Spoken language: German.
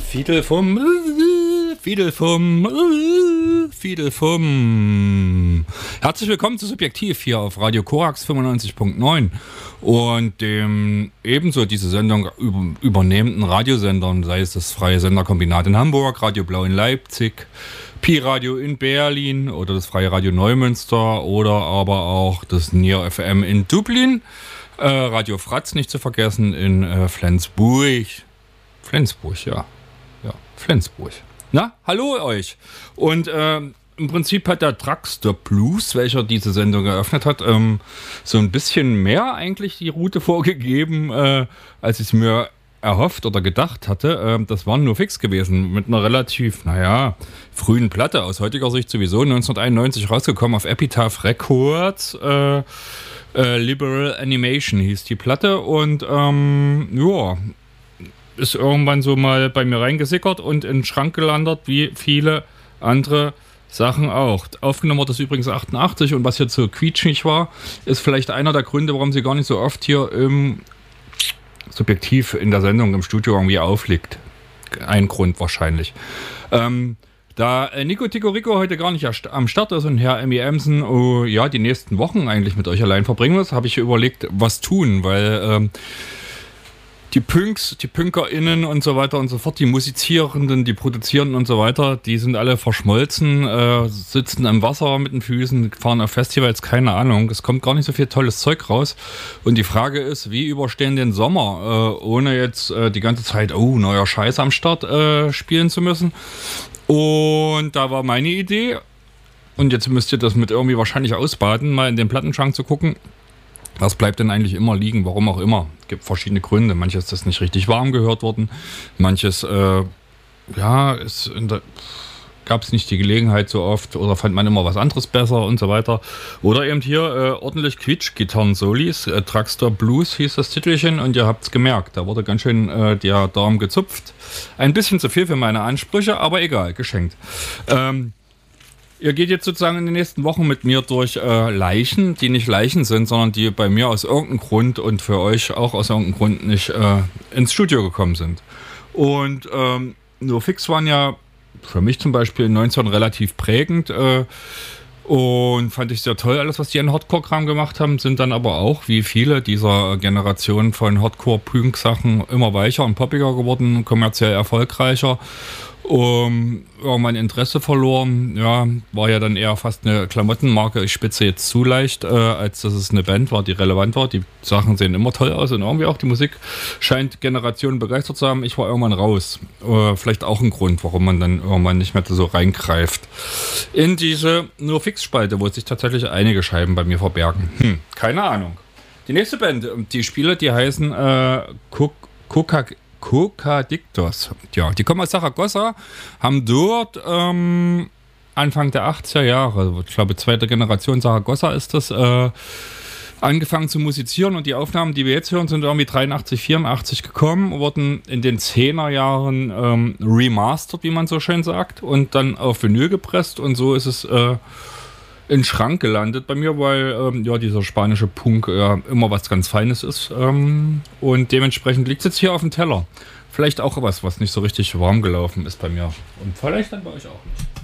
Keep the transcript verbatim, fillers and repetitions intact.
Fiedel vom, Fiedel vom, Fiedel vom. Herzlich willkommen zu Subjektiv hier auf Radio Korax fünfundneunzig Punkt neun und dem ebenso diese Sendung über, übernehmenden Radiosendern, sei es das Freie Senderkombinat in Hamburg, Radio Blau in Leipzig, Pi-Radio in Berlin oder das Freie Radio Neumünster oder aber auch das Nier F M in Dublin, äh, Radio Fratz nicht zu vergessen in äh, Flensburg. Flensburg, ja. Ja, Flensburg. Na, hallo euch. Und ähm, im Prinzip hat der Dragster Blues, welcher diese Sendung eröffnet hat, ähm, so ein bisschen mehr eigentlich die Route vorgegeben, äh, als ich es mir erhofft oder gedacht hatte. Ähm, das war nur fix gewesen. Mit einer relativ, naja, frühen Platte. Aus heutiger Sicht sowieso neunzehnhunderteinundneunzig rausgekommen auf Epitaph Records. Äh, äh, Liberal Animation hieß die Platte. Und ähm, ja, ist irgendwann so mal bei mir reingesickert und in den Schrank gelandet, wie viele andere Sachen auch. Aufgenommen wurde das übrigens achtundachtzig und was jetzt so quietschig war, ist vielleicht einer der Gründe, warum sie gar nicht so oft hier im Subjektiv in der Sendung im Studio irgendwie aufliegt. Ein Grund wahrscheinlich. Ähm, da Nico Tico Rico heute gar nicht am Start ist und Herr Emmy Emsen oh, ja, die nächsten Wochen eigentlich mit euch allein verbringen muss, habe ich überlegt, was tun, weil ähm, die Punks, die PunkerInnen und so weiter und so fort, die Musizierenden, die Produzierenden und so weiter, die sind alle verschmolzen, äh, sitzen im Wasser mit den Füßen, fahren auf Festivals, keine Ahnung. Es kommt gar nicht so viel tolles Zeug raus. Und die Frage ist, wie überstehen den Sommer, äh, ohne jetzt äh, die ganze Zeit, oh, neuer Scheiß am Start äh, spielen zu müssen. Und da war meine Idee, und jetzt müsst ihr das mit irgendwie wahrscheinlich ausbaden, mal in den Plattenschrank zu gucken. Was bleibt denn eigentlich immer liegen? Warum auch immer? Es gibt verschiedene Gründe. Manches ist nicht richtig warm gehört worden. Manches, äh, ja, gab es nicht die Gelegenheit so oft oder fand man immer was anderes besser und so weiter. Oder eben hier äh, ordentlich Quietsch-Gitarren-Solis. Äh, Dragster Blues hieß das Titelchen und ihr habt es gemerkt. Da wurde ganz schön äh, der Darm gezupft. Ein bisschen zu viel für meine Ansprüche, aber egal, geschenkt. Ähm, Ihr geht jetzt sozusagen in den nächsten Wochen mit mir durch äh, Leichen, die nicht Leichen sind, sondern die bei mir aus irgendeinem Grund und für euch auch aus irgendeinem Grund nicht äh, ins Studio gekommen sind. Und ähm, nur fix waren ja für mich zum Beispiel in neunzehn relativ prägend äh, und fand ich sehr toll, alles was die an Hardcore-Kram gemacht haben, sind dann aber auch, wie viele dieser Generation von Hardcore-Punk-Sachen, immer weicher und poppiger geworden, kommerziell erfolgreicher. Um, irgendwann Interesse verloren, ja, war ja dann eher fast eine Klamottenmarke, ich spitze jetzt zu leicht, äh, als dass es eine Band war, die relevant war. Die Sachen sehen immer toll aus und irgendwie auch die Musik scheint Generationen begeistert zu haben. Ich war irgendwann raus. Äh, vielleicht auch ein Grund, warum man dann irgendwann nicht mehr so reingreift. In diese nur Fixspalte, wo sich tatsächlich einige Scheiben bei mir verbergen. Hm, keine Ahnung. Die nächste Band, die Spiele, die heißen äh, Coca Kokadiktos. Ja, die kommen aus Saragossa, haben dort ähm, Anfang der achtziger Jahre, ich glaube zweite Generation Saragossa ist das, äh, angefangen zu musizieren und die Aufnahmen, die wir jetzt hören, sind irgendwie dreiundachtzig, vierundachtzig gekommen, wurden in den zehner Jahren ähm, remastered, wie man so schön sagt, und dann auf Vinyl gepresst und so ist es äh, in den Schrank gelandet bei mir, weil ähm, ja dieser spanische Punk äh, immer was ganz Feines ist ähm, und dementsprechend liegt es jetzt hier auf dem Teller. Vielleicht auch was, was nicht so richtig warm gelaufen ist bei mir und vielleicht dann bei euch auch nicht.